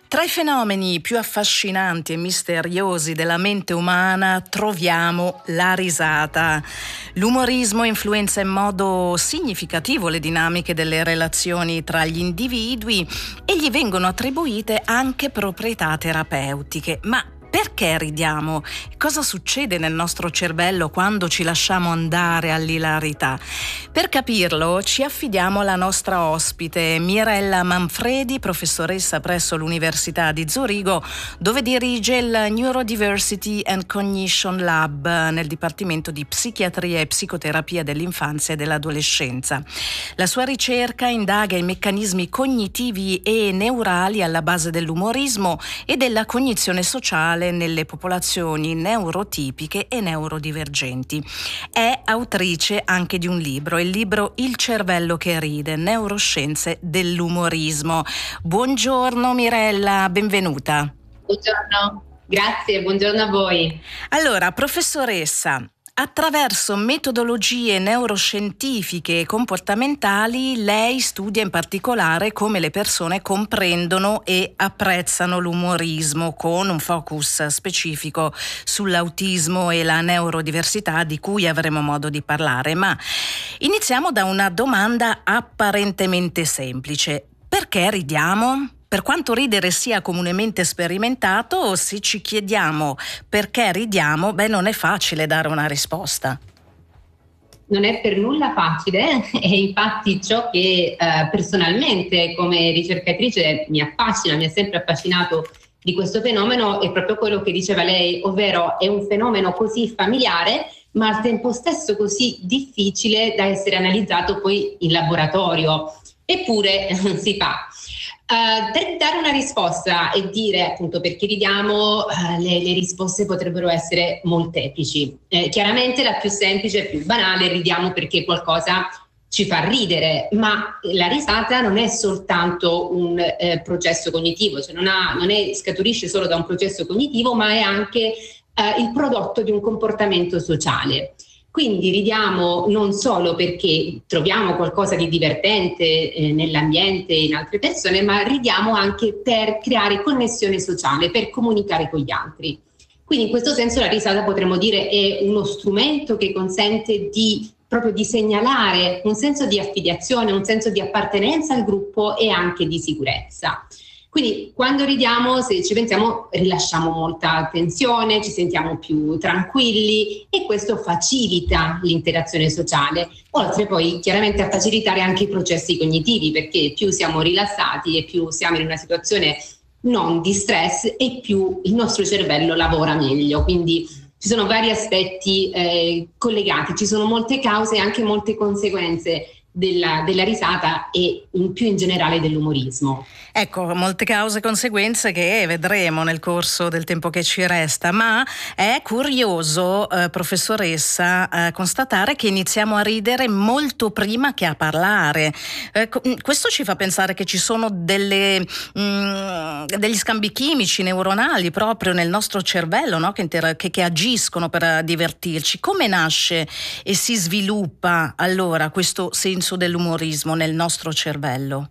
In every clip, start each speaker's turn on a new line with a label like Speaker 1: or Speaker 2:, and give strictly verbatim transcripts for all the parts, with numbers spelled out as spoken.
Speaker 1: Tra i fenomeni più affascinanti e misteriosi della mente umana troviamo la risata. L'umorismo influenza in modo significativo le dinamiche delle relazioni tra gli individui e gli vengono attribuite anche proprietà terapeutiche. Ma perché ridiamo? Cosa succede nel nostro cervello quando ci lasciamo andare all'ilarità? Per capirlo ci affidiamo alla nostra ospite Mirella Manfredi, professoressa presso l'Università di Zurigo, dove dirige il Neurodiversity and Cognition Lab nel Dipartimento di Psichiatria e Psicoterapia dell'infanzia e dell'adolescenza. La sua ricerca indaga i meccanismi cognitivi e neurali alla base dell'umorismo e della cognizione sociale nelle popolazioni neurotipiche e neurodivergenti. È autrice anche di un libro, il libro Il cervello che ride, neuroscienze dell'umorismo. Buongiorno Mirella, benvenuta.
Speaker 2: Buongiorno, grazie, buongiorno a voi.
Speaker 1: Allora, professoressa, attraverso metodologie neuroscientifiche e comportamentali, lei studia in particolare come le persone comprendono e apprezzano l'umorismo, con un focus specifico sull'autismo e la neurodiversità, di cui avremo modo di parlare. Ma iniziamo da una domanda apparentemente semplice. Perché ridiamo? Per quanto ridere sia comunemente sperimentato, se ci chiediamo perché ridiamo, beh, non è facile dare una risposta.
Speaker 2: Non è per nulla facile e infatti ciò che eh, personalmente come ricercatrice mi affascina, mi ha sempre affascinato di questo fenomeno è proprio quello che diceva lei, ovvero è un fenomeno così familiare ma al tempo stesso così difficile da essere analizzato poi in laboratorio. Eppure si fa. Uh, per dare una risposta e dire appunto perché ridiamo, uh, le, le risposte potrebbero essere molteplici. Eh, chiaramente la più semplice e più banale, ridiamo perché qualcosa ci fa ridere, ma la risata non è soltanto un eh, processo cognitivo, cioè non, ha, non è, scaturisce solo da un processo cognitivo, ma è anche uh, il prodotto di un comportamento sociale. Quindi ridiamo non solo perché troviamo qualcosa di divertente eh, nell'ambiente e in altre persone, ma ridiamo anche per creare connessione sociale, per comunicare con gli altri. Quindi in questo senso la risata, potremmo dire, è uno strumento che consente di proprio di segnalare un senso di affiliazione, un senso di appartenenza al gruppo e anche di sicurezza. Quindi quando ridiamo, se ci pensiamo, rilasciamo molta tensione, ci sentiamo più tranquilli e questo facilita l'interazione sociale, oltre poi chiaramente a facilitare anche i processi cognitivi, perché più siamo rilassati e più siamo in una situazione non di stress e più il nostro cervello lavora meglio. Quindi ci sono vari aspetti eh, collegati, ci sono molte cause e anche molte conseguenze Della, della risata e in più in generale dell'umorismo.
Speaker 1: Ecco, molte cause e conseguenze che vedremo nel corso del tempo che ci resta, ma è curioso, eh, professoressa, eh, constatare che iniziamo a ridere molto prima che a parlare. Eh, questo ci fa pensare che ci sono delle, mh, degli scambi chimici neuronali proprio nel nostro cervello, no? che, inter- che, che agiscono per divertirci. Come nasce e si sviluppa allora questo senso dell'umorismo nel nostro cervello?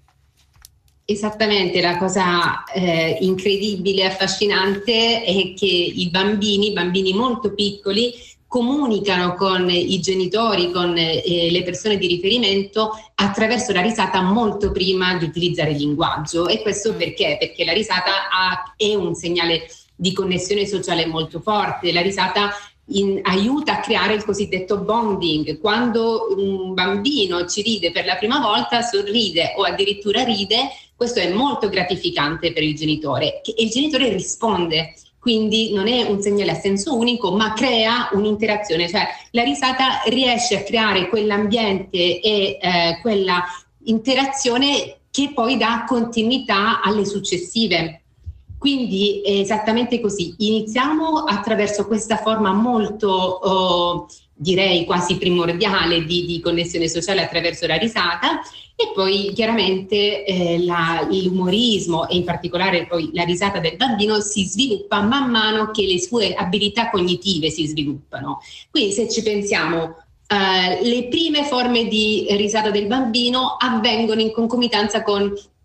Speaker 2: Esattamente, la cosa eh, incredibile e affascinante è che i bambini, bambini molto piccoli, comunicano con i genitori, con eh, le persone di riferimento attraverso la risata molto prima di utilizzare il linguaggio. E questo perché? Perché la risata ha, è un segnale di connessione sociale molto forte. La risata In, aiuta a creare il cosiddetto bonding. Quando un bambino ci ride per la prima volta, sorride o addirittura ride, questo è molto gratificante per il genitore e il genitore risponde, quindi non è un segnale a senso unico ma crea un'interazione, cioè la risata riesce a creare quell'ambiente e eh, quella interazione che poi dà continuità alle successive. Quindi è esattamente così, iniziamo attraverso questa forma molto, oh, direi quasi primordiale di, di connessione sociale attraverso la risata e poi chiaramente eh, la, l'umorismo e in particolare poi la risata del bambino si sviluppa man mano che le sue abilità cognitive si sviluppano. Quindi se ci pensiamo, Uh, le prime forme di risata del bambino avvengono in concomitanza con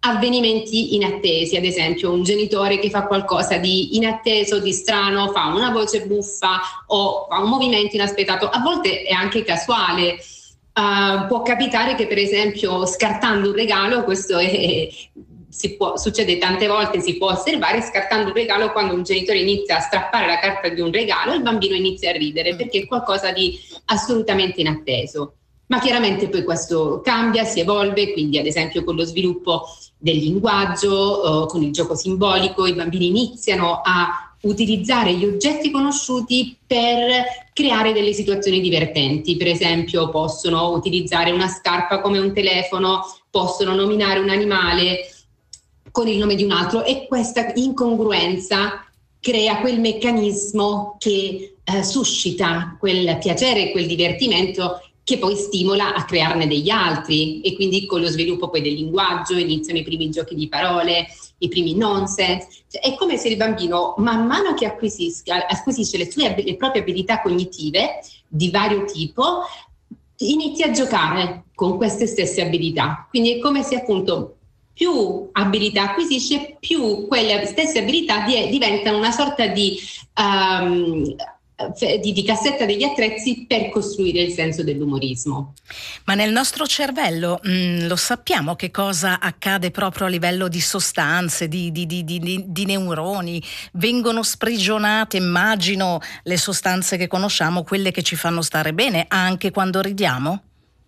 Speaker 2: avvenimenti inattesi, ad esempio un genitore che fa qualcosa di inatteso, di strano, fa una voce buffa o fa un movimento inaspettato, a volte è anche casuale. Uh, può capitare che per esempio scartando un regalo, questo è, si può, succede tante volte, si può osservare, scartando un regalo, quando un genitore inizia a strappare la carta di un regalo, il bambino inizia a ridere perché è qualcosa di assolutamente inatteso. Ma chiaramente poi questo cambia, si evolve, quindi ad esempio con lo sviluppo del linguaggio, eh, con il gioco simbolico, i bambini iniziano a utilizzare gli oggetti conosciuti per creare delle situazioni divertenti. Per esempio possono utilizzare una scarpa come un telefono, possono nominare un animale con il nome di un altro, e questa incongruenza crea quel meccanismo che eh, suscita quel piacere, quel divertimento, che poi stimola a crearne degli altri, e quindi con lo sviluppo poi del linguaggio iniziano i primi giochi di parole, i primi nonsense. Cioè, è come se il bambino, man mano che acquisisca, acquisisce le, sue, le proprie abilità cognitive di vario tipo, inizia a giocare con queste stesse abilità. Quindi è come se appunto più abilità acquisisce, più quelle stesse abilità di, diventano una sorta di... Um, Di, di cassetta degli attrezzi per costruire il senso dell'umorismo.
Speaker 1: Ma nel nostro cervello mh, lo sappiamo che cosa accade proprio a livello di sostanze, di, di, di, di, di neuroni? Vengono sprigionate, immagino, le sostanze che conosciamo, quelle che ci fanno stare bene, anche quando ridiamo?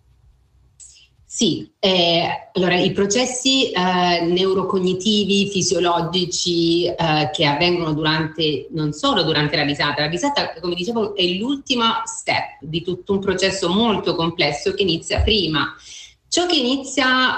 Speaker 2: Sì, eh, allora i processi eh, neurocognitivi, fisiologici eh, che avvengono durante, non solo durante la risata, la risata, come dicevo, è l'ultima step di tutto un processo molto complesso che inizia prima. Ciò che inizia,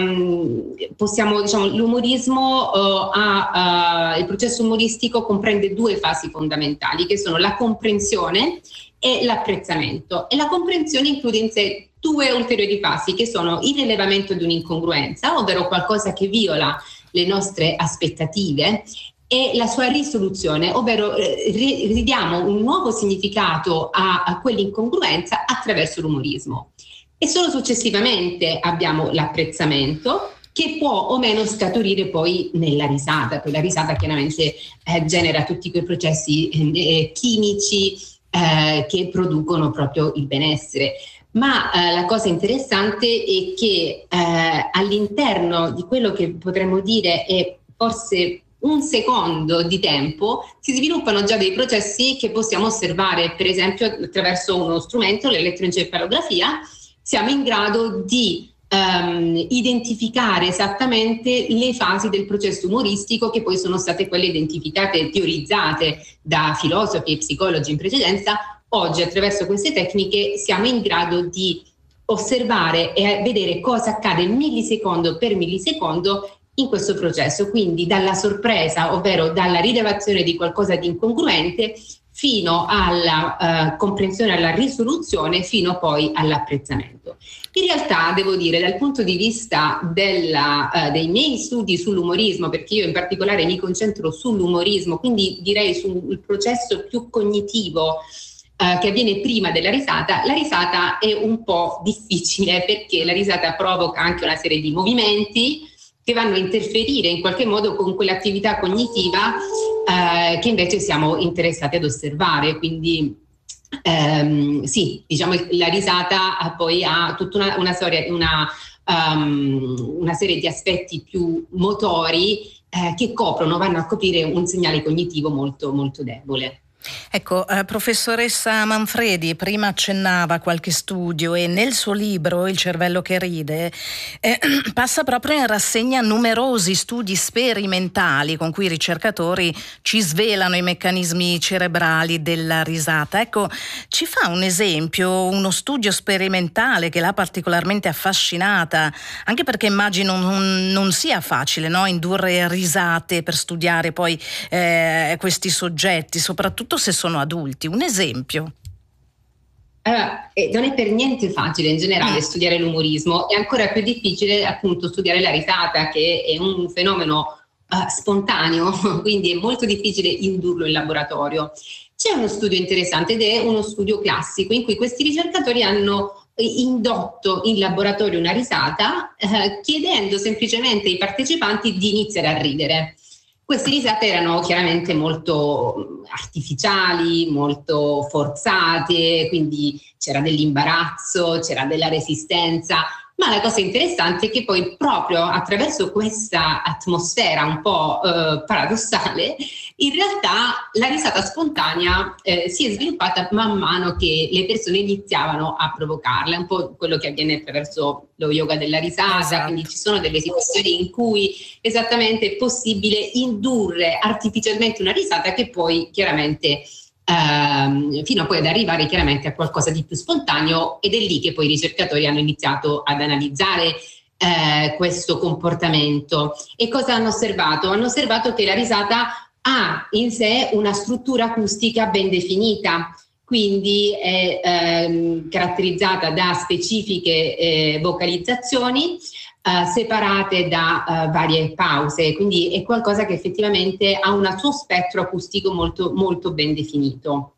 Speaker 2: um, possiamo, diciamo, l'umorismo, uh, ha, uh, il processo umoristico comprende due fasi fondamentali, che sono la comprensione e l'apprezzamento. E la comprensione include in sé due ulteriori fasi, che sono il rilevamento di un'incongruenza, ovvero qualcosa che viola le nostre aspettative, e la sua risoluzione, ovvero eh, ridiamo un nuovo significato a, a quell'incongruenza attraverso l'umorismo. E solo successivamente abbiamo l'apprezzamento, che può o meno scaturire poi nella risata. Poi la risata chiaramente eh, genera tutti quei processi eh, chimici eh, che producono proprio il benessere. Ma eh, la cosa interessante è che eh, all'interno di quello che potremmo dire è forse un secondo di tempo si sviluppano già dei processi che possiamo osservare, per esempio attraverso uno strumento, l'elettroencefalografia. Siamo in grado di um, identificare esattamente le fasi del processo umoristico, che poi sono state quelle identificate e teorizzate da filosofi e psicologi in precedenza. Oggi attraverso queste tecniche siamo in grado di osservare e vedere cosa accade millisecondo per millisecondo in questo processo, quindi dalla sorpresa, ovvero dalla rilevazione di qualcosa di incongruente, fino alla uh, comprensione, alla risoluzione, fino poi all'apprezzamento. In realtà devo dire, dal punto di vista della, uh, dei miei studi sull'umorismo, perché io in particolare mi concentro sull'umorismo, quindi direi sul processo più cognitivo Uh, che avviene prima della risata, la risata è un po' difficile, perché la risata provoca anche una serie di movimenti che vanno a interferire in qualche modo con quell'attività cognitiva uh, che invece siamo interessati ad osservare. Quindi um, sì, diciamo la risata poi ha tutta una, una, storia, una, um, una serie di aspetti più motori eh, che coprono, vanno a coprire un segnale cognitivo molto, molto debole.
Speaker 1: Ecco, eh, professoressa Manfredi prima accennava qualche studio, e nel suo libro Il cervello che ride eh, passa proprio in rassegna numerosi studi sperimentali con cui i ricercatori ci svelano i meccanismi cerebrali della risata. Ecco, ci fa un esempio, uno studio sperimentale che l'ha particolarmente affascinata, anche perché immagino non, non sia facile, no? Indurre risate per studiare poi eh, questi soggetti, soprattutto se sono adulti. Un esempio?
Speaker 2: Allora, eh, non è per niente facile in generale studiare l'umorismo, è ancora più difficile appunto studiare la risata, che è un fenomeno uh, spontaneo, quindi è molto difficile indurlo in laboratorio. C'è uno studio interessante ed è uno studio classico in cui questi ricercatori hanno indotto in laboratorio una risata eh, chiedendo semplicemente ai partecipanti di iniziare a ridere. Queste risate erano chiaramente molto artificiali, molto forzate, quindi c'era dell'imbarazzo, c'era della resistenza, ma la cosa interessante è che poi proprio attraverso questa atmosfera un po' eh, paradossale, in realtà la risata spontanea eh, si è sviluppata man mano che le persone iniziavano a provocarla, è un po' quello che avviene attraverso lo yoga della risata, esatto. Quindi ci sono delle situazioni in cui esattamente è possibile indurre artificialmente una risata che poi chiaramente Uh, fino a poi ad arrivare chiaramente a qualcosa di più spontaneo, ed è lì che poi i ricercatori hanno iniziato ad analizzare uh, questo comportamento. E cosa hanno osservato? Hanno osservato che la risata ha in sé una struttura acustica ben definita, quindi è ehm, caratterizzata da specifiche eh, vocalizzazioni Uh, separate da uh, varie pause, quindi è qualcosa che effettivamente ha un suo spettro acustico molto, molto ben definito.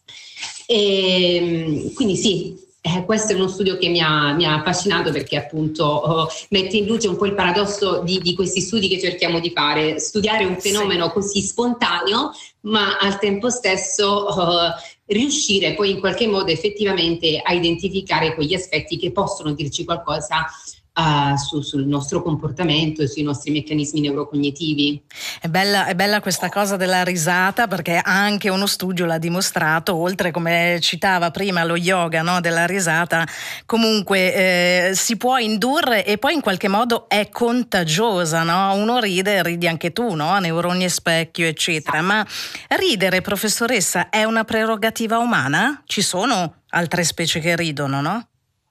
Speaker 2: E, quindi sì, eh, questo è uno studio che mi ha, mi ha affascinato, perché appunto oh, mette in luce un po' il paradosso di, di questi studi che cerchiamo di fare, studiare un fenomeno sì. così spontaneo, ma al tempo stesso oh, riuscire poi in qualche modo effettivamente a identificare quegli aspetti che possono dirci qualcosa Uh, su, sul nostro comportamento e sui nostri meccanismi neurocognitivi.
Speaker 1: È bella, è bella questa cosa della risata, perché anche uno studio l'ha dimostrato, oltre, come citava prima, lo yoga, no, della risata, comunque eh, si può indurre e poi in qualche modo è contagiosa, no? Uno ride, ridi anche tu, no? Neuroni e specchio, eccetera. Ma ridere, professoressa, è una prerogativa umana? Ci sono altre specie che ridono, no?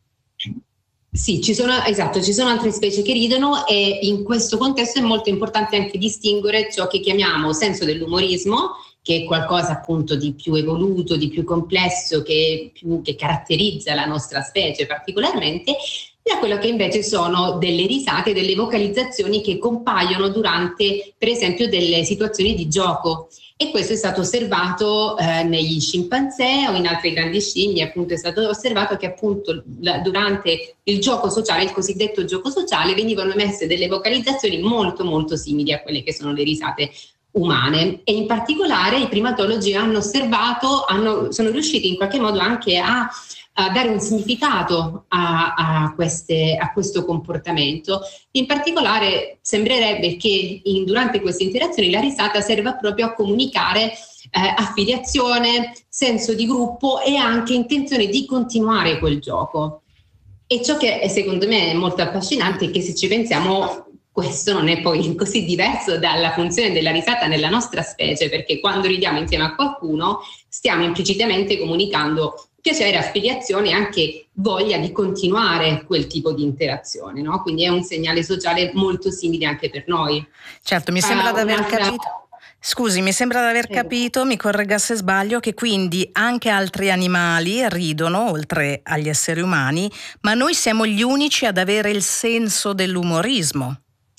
Speaker 2: Sì, ci sono, esatto, ci sono altre specie che ridono, e in questo contesto è molto importante anche distinguere ciò che chiamiamo senso dell'umorismo, che è qualcosa appunto di più evoluto, di più complesso, che, più, che caratterizza la nostra specie particolarmente, da quello che invece sono delle risate, delle vocalizzazioni che compaiono durante, per esempio, delle situazioni di gioco. E questo è stato osservato eh, negli scimpanzé o in altre grandi scimmie. Appunto è stato osservato che appunto la, durante il gioco sociale, il cosiddetto gioco sociale, venivano emesse delle vocalizzazioni molto molto simili a quelle che sono le risate umane, e in particolare i primatologi hanno osservato, hanno, sono riusciti in qualche modo anche a a dare un significato a, a, queste, a questo comportamento. In particolare sembrerebbe che in, durante queste interazioni la risata serva proprio a comunicare eh, affiliazione, senso di gruppo e anche intenzione di continuare quel gioco. E ciò che è, secondo me è molto affascinante è che, se ci pensiamo, questo non è poi così diverso dalla funzione della risata nella nostra specie, perché quando ridiamo insieme a qualcuno stiamo implicitamente comunicando piacere, affiliazione e anche voglia di continuare quel tipo di interazione, no? Quindi è un segnale sociale molto simile anche per noi.
Speaker 1: Certo, mi sembra uh, di aver un'altra... capito. Scusi, mi sembra di aver capito, mi corregga se sbaglio, che quindi anche altri animali ridono, oltre agli esseri umani, ma noi siamo gli unici ad avere il senso dell'umorismo.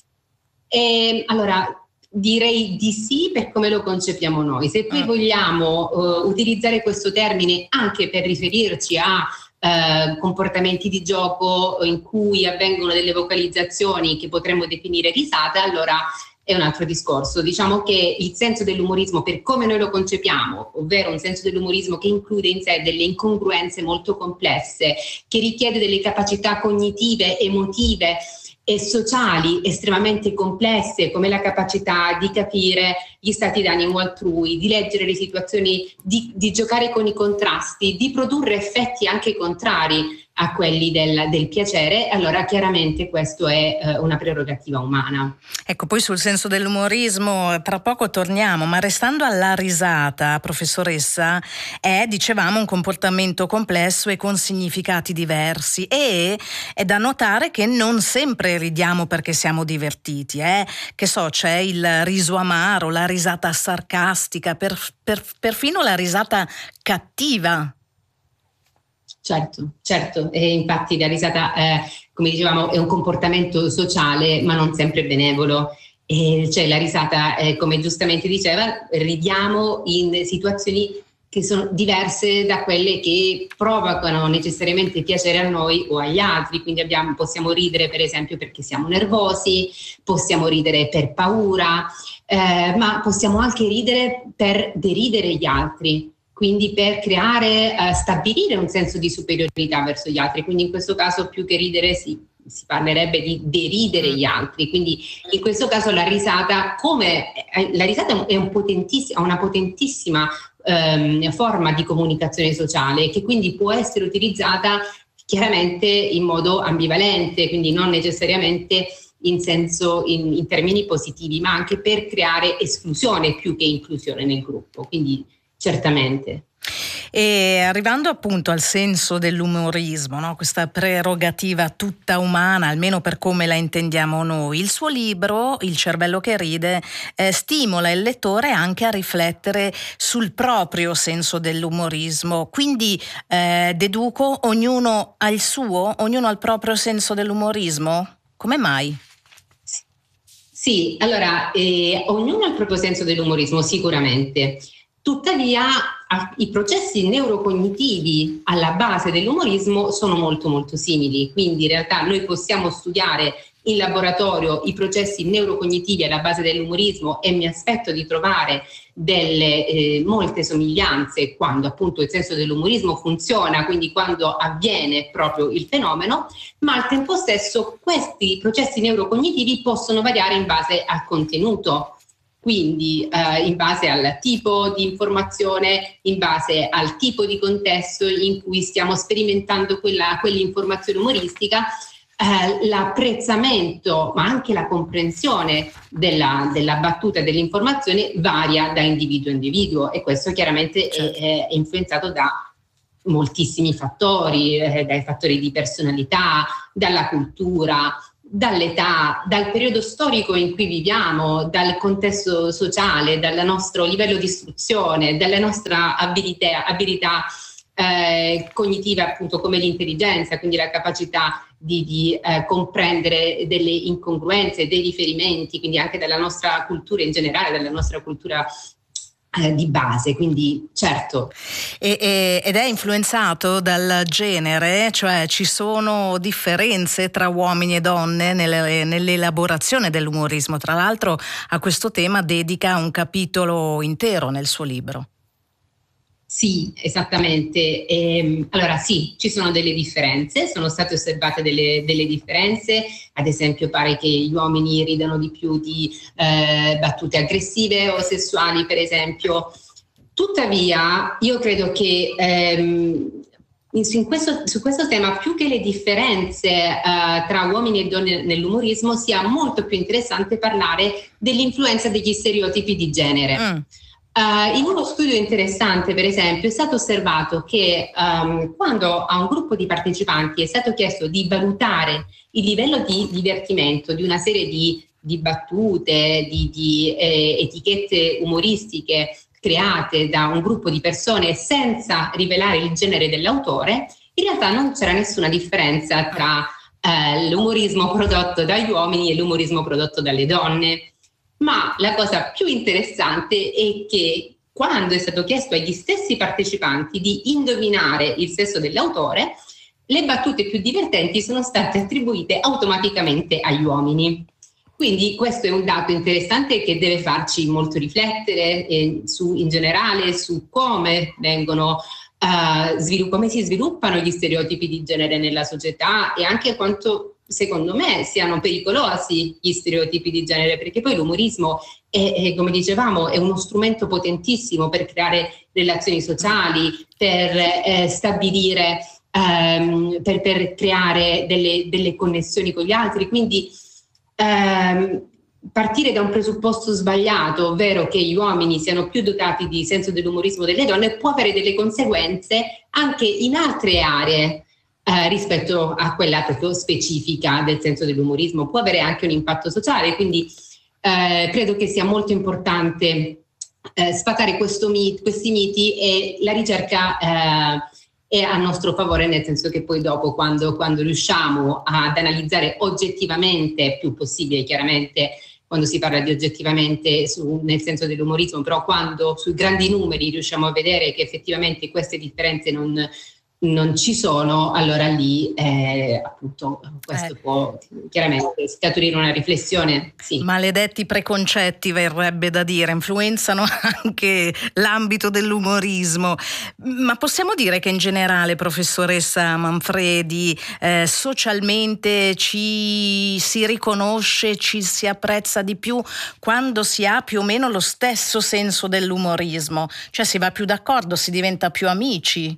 Speaker 2: E, allora, direi di sì, per come lo concepiamo noi. Se poi mm. vogliamo uh, utilizzare questo termine anche per riferirci a uh, comportamenti di gioco in cui avvengono delle vocalizzazioni che potremmo definire risate, allora è un altro discorso. Diciamo che il senso dell'umorismo, per come noi lo concepiamo, ovvero un senso dell'umorismo che include in sé delle incongruenze molto complesse, che richiede delle capacità cognitive, emotive e sociali estremamente complesse, come la capacità di capire gli stati d'animo altrui, di leggere le situazioni, di, di giocare con i contrasti, di produrre effetti anche contrari a quelli del, del piacere, allora chiaramente questo è eh, una prerogativa umana.
Speaker 1: Ecco, poi sul senso dell'umorismo tra poco torniamo, ma restando alla risata, professoressa, è, dicevamo, un comportamento complesso e con significati diversi, e è da notare che non sempre ridiamo perché siamo divertiti, eh? Che so, c'è il riso amaro, la risata sarcastica, per, per, perfino la risata cattiva.
Speaker 2: Certo, certo, e infatti la risata, eh, come dicevamo, è un comportamento sociale, ma non sempre benevolo. E cioè la risata, eh, come giustamente diceva, ridiamo in situazioni che sono diverse da quelle che provocano necessariamente piacere a noi o agli altri. Quindi abbiamo, possiamo ridere per esempio perché siamo nervosi, possiamo ridere per paura, eh, ma possiamo anche ridere per deridere gli altri. Quindi per creare, eh, stabilire un senso di superiorità verso gli altri. Quindi in questo caso più che ridere si, si parlerebbe di deridere gli altri. Quindi in questo caso la risata, come la risata è un potentissima, una potentissima ehm, forma di comunicazione sociale, che quindi può essere utilizzata chiaramente in modo ambivalente, quindi non necessariamente in senso in, in termini positivi, ma anche per creare esclusione più che inclusione nel gruppo. Quindi certamente.
Speaker 1: E arrivando appunto al senso dell'umorismo, no? Questa prerogativa tutta umana, almeno per come la intendiamo noi, il suo libro, Il cervello che ride, eh, stimola il lettore anche a riflettere sul proprio senso dell'umorismo. Quindi eh, deduco, ognuno ha il suo, ognuno ha il proprio senso dell'umorismo? Come mai?
Speaker 2: Sì, allora, eh, ognuno ha il proprio senso dell'umorismo, sicuramente. Tuttavia i processi neurocognitivi alla base dell'umorismo sono molto molto simili, quindi in realtà noi possiamo studiare in laboratorio i processi neurocognitivi alla base dell'umorismo e mi aspetto di trovare delle eh, molte somiglianze quando appunto il senso dell'umorismo funziona, quindi quando avviene proprio il fenomeno, ma al tempo stesso questi processi neurocognitivi possono variare in base al contenuto. Quindi eh, in base al tipo di informazione, in base al tipo di contesto in cui stiamo sperimentando quella, quell'informazione umoristica, eh, l'apprezzamento ma anche la comprensione della, della battuta e dell'informazione varia da individuo a individuo, e questo chiaramente è, è influenzato da moltissimi fattori, eh, dai fattori di personalità, dalla cultura, dall'età, dal periodo storico in cui viviamo, dal contesto sociale, dal nostro livello di istruzione, dalle nostre abilità, abilità eh, cognitive, appunto come l'intelligenza, quindi la capacità di, di eh, comprendere delle incongruenze, dei riferimenti, quindi anche dalla nostra cultura in generale, dalla nostra cultura di base, quindi certo.
Speaker 1: E, e, ed è influenzato dal genere, cioè ci sono differenze tra uomini e donne nelle, nell'elaborazione dell'umorismo. Tra l'altro a questo tema dedica un capitolo intero nel suo libro.
Speaker 2: Sì, esattamente. E, allora sì, ci sono delle differenze, sono state osservate delle, delle differenze, ad esempio pare che gli uomini ridano di più di eh, battute aggressive o sessuali, per esempio. Tuttavia, io credo che ehm, in questo, su questo tema, più che le differenze eh, tra uomini e donne nell'umorismo, sia molto più interessante parlare dell'influenza degli stereotipi di genere. Mm. Uh, in uno studio interessante, per esempio, è stato osservato che um, quando a un gruppo di partecipanti è stato chiesto di valutare il livello di divertimento di una serie di, di battute, di, di eh, etichette umoristiche create da un gruppo di persone senza rivelare il genere dell'autore, in realtà non c'era nessuna differenza tra eh, l'umorismo prodotto dagli uomini e l'umorismo prodotto dalle donne. Ma la cosa più interessante è che quando è stato chiesto agli stessi partecipanti di indovinare il sesso dell'autore, le battute più divertenti sono state attribuite automaticamente agli uomini. Quindi questo è un dato interessante che deve farci molto riflettere eh, su, in generale su come vengono uh, svilupp- come si sviluppano gli stereotipi di genere nella società, e anche quanto secondo me siano pericolosi gli stereotipi di genere, perché poi l'umorismo è, è, come dicevamo, è uno strumento potentissimo per creare relazioni sociali, per eh, stabilire, ehm, per, per creare delle, delle connessioni con gli altri. Quindi ehm, partire da un presupposto sbagliato, ovvero che gli uomini siano più dotati di senso dell'umorismo delle donne, può avere delle conseguenze anche in altre aree. Eh, rispetto a quella proprio specifica del senso dell'umorismo, può avere anche un impatto sociale, quindi eh, credo che sia molto importante eh, sfatare questo mit- questi miti, e la ricerca eh, è a nostro favore, nel senso che poi dopo quando, quando riusciamo ad analizzare oggettivamente, più possibile chiaramente, quando si parla di oggettivamente su, nel senso dell'umorismo, però quando sui grandi numeri riusciamo a vedere che effettivamente queste differenze non non ci sono, allora lì eh, appunto questo eh. può chiaramente scaturire una riflessione. Sì.
Speaker 1: Maledetti preconcetti, verrebbe da dire, influenzano anche l'ambito dell'umorismo. Ma possiamo dire che in generale, professoressa Manfredi, eh, socialmente ci si riconosce, ci si apprezza di più quando si ha più o meno lo stesso senso dell'umorismo, cioè si va più d'accordo, si diventa più amici?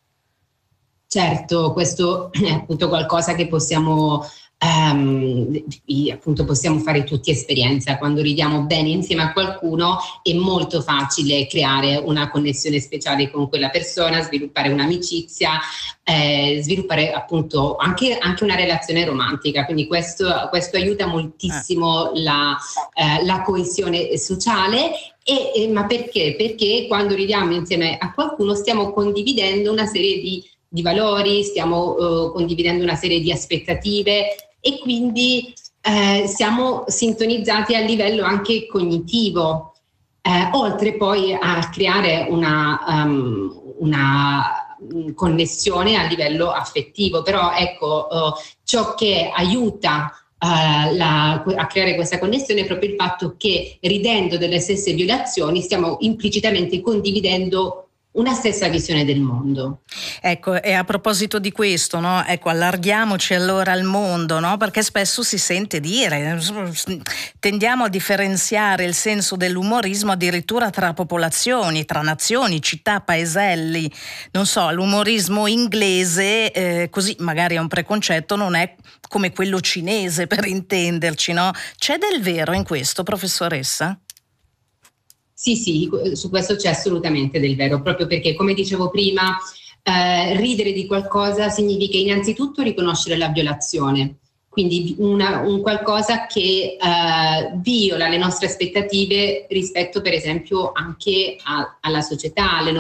Speaker 2: Certo, questo è appunto qualcosa che possiamo, um, appunto possiamo fare tutti esperienza. Quando ridiamo bene insieme a qualcuno è molto facile creare una connessione speciale con quella persona, sviluppare un'amicizia, eh, sviluppare appunto anche, anche una relazione romantica. Quindi questo, questo aiuta moltissimo la, eh, la coesione sociale. E, e, ma perché? Perché quando ridiamo insieme a qualcuno stiamo condividendo una serie di di valori, stiamo uh, condividendo una serie di aspettative e quindi eh, siamo sintonizzati a livello anche cognitivo, eh, oltre poi a creare una, um, una connessione a livello affettivo. Però ecco, uh, ciò che aiuta Uh, la, a creare questa connessione è proprio il fatto che, ridendo delle stesse violazioni, stiamo implicitamente condividendo una stessa visione del mondo.
Speaker 1: Ecco, e a proposito di questo, no? Ecco, allarghiamoci allora al mondo, no? Perché spesso si sente dire, tendiamo a differenziare il senso dell'umorismo addirittura tra popolazioni, tra nazioni, città, paeselli. Non so, l'umorismo inglese, eh, così magari è un preconcetto, non è come quello cinese, per intenderci, no? C'è del vero in questo, professoressa?
Speaker 2: Sì, sì, su questo c'è assolutamente del vero, proprio perché, come dicevo prima, eh, ridere di qualcosa significa innanzitutto riconoscere la violazione, quindi una, un qualcosa che eh, viola le nostre aspettative rispetto, per esempio, anche a, alla società, alle